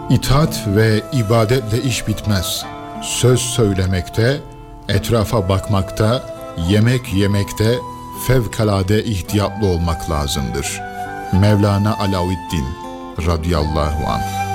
İtaat ve ibadetle iş bitmez. Söz söylemekte, etrafa bakmakta, yemek yemekte fevkalade ihtiyatlı olmak lazımdır. Mevlana Alavuddin radıyallahu anh.